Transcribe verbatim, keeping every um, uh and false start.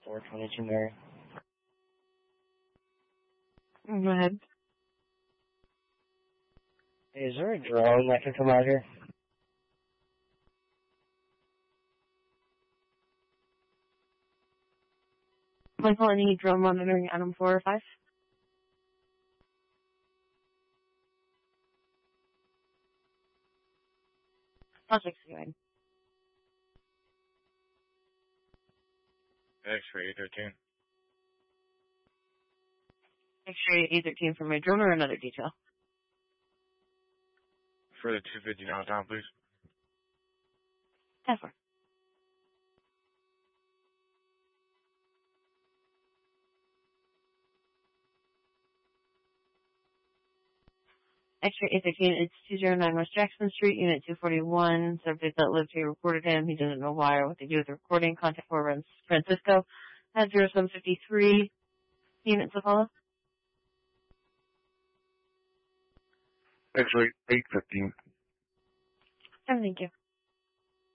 four twenty-two Mary. Go ahead. Is there a drone that can come out here? Michael, any drone monitoring item four or five? Project going. X-ray eight thirteen. X-ray eight thirteen for my drone or another detail? For the two fifty downtown, please. ten four. X-ray eight thirteen, it's two oh nine West Jackson Street, Unit two forty-one. Subject that lived here reported him. He doesn't know why or what to do with the recording. Contact for Francisco at zero seven fifty-three. Unit to follow. X-ray eight fifteen. Thank you.